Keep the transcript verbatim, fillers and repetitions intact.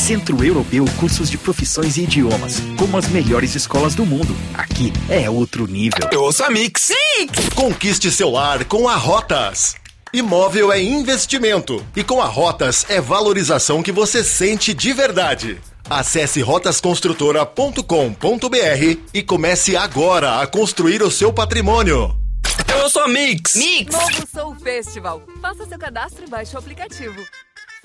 Centro Europeu Cursos de Profissões e Idiomas, como as melhores escolas do mundo. Aqui é outro nível. Eu ouço a Mix. Mix! Conquiste seu lar com a Rotas. Imóvel é investimento e com a Rotas é valorização que você sente de verdade. Acesse rotas construtora ponto com ponto br e comece agora a construir o seu patrimônio. Eu sou a Mix. Mix. Novo Soul Festival. Faça seu cadastro e baixe o aplicativo.